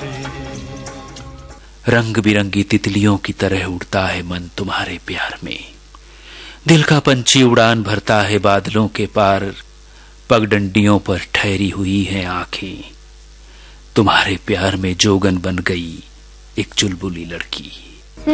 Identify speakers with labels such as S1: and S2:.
S1: रंग बिरंगी तितलियों की तरह उड़ता है मन तुम्हारे प्यार में। दिल का पंछी उड़ान भरता है बादलों के पार। पगडंडियों पर ठहरी हुई हैं आंखें। तुम्हारे प्यार में जोगन बन गई एक चुलबुली लड़की।